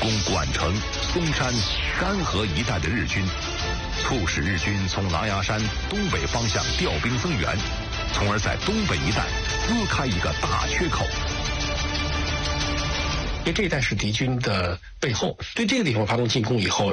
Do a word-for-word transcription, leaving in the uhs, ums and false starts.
攻管城、松山、甘河一带的日军，促使日军从狼牙山东北方向调兵增援，从而在东北一带撕开一个大缺口。 因为这一带是敌军的背后，对这个地方发动进攻以后，